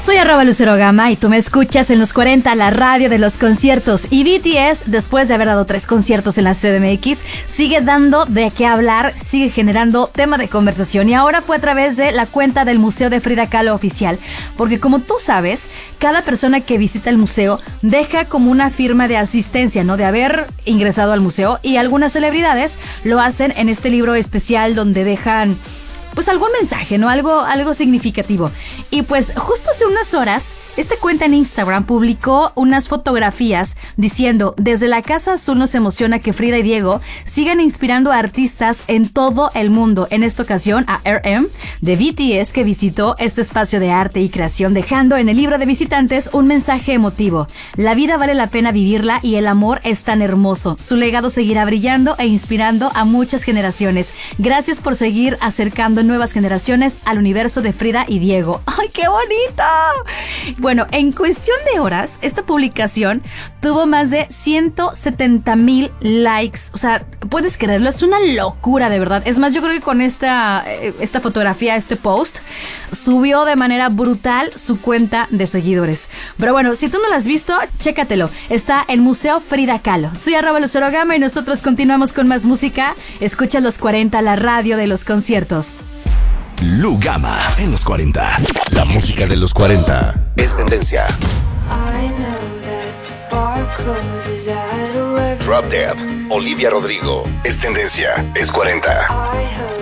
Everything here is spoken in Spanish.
Soy @LuceroGama y tú me escuchas en los 40, la radio de los conciertos. Y BTS, después de haber dado 3 conciertos en la CDMX, sigue dando de qué hablar, sigue generando tema de conversación. Y ahora fue a través de la cuenta del Museo de Frida Kahlo oficial. Porque como tú sabes, cada persona que visita el museo deja como una firma de asistencia, ¿no? De haber ingresado al museo. Y algunas celebridades lo hacen en este libro especial donde dejan pues algún mensaje, ¿no? Algo significativo. Y pues justo hace unas horas, esta cuenta en Instagram publicó unas fotografías diciendo: desde la Casa Azul nos emociona que Frida y Diego sigan inspirando a artistas en todo el mundo. En esta ocasión a RM de BTS, que visitó este espacio de arte y creación, dejando en el libro de visitantes un mensaje emotivo. La vida vale la pena vivirla y el amor es tan hermoso. Su legado seguirá brillando e inspirando a muchas generaciones. Gracias por seguir acercando nuevas generaciones al universo de Frida y Diego. ¡Ay, qué bonito! Bueno, en cuestión de horas, esta publicación tuvo más de 170,000 likes. O sea, puedes creerlo, es una locura de verdad. Es más, yo creo que con esta fotografía, este post, subió de manera brutal su cuenta de seguidores. Pero bueno, si tú no lo has visto, chécatelo. Está en Museo Frida Kahlo. Soy @LuceroGama y nosotros continuamos con más música. Escucha los 40, la radio de los conciertos. Lugama en los 40. La música de los 40 es tendencia. Drop Dead, Olivia Rodrigo, es tendencia, es 40.